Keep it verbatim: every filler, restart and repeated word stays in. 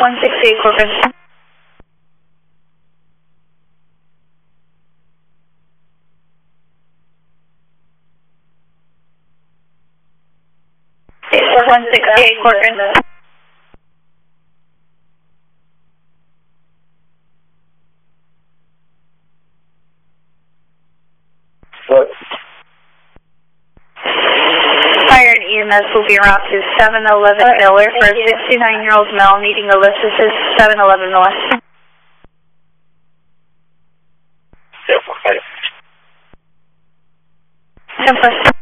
one six eight Corcoran. one six eight Corcoran. What? Fire and E M S will be around to seven eleven Miller for a sixty-nine-year-old male needing a lift assist, seven eleven Miller. Yeah, ten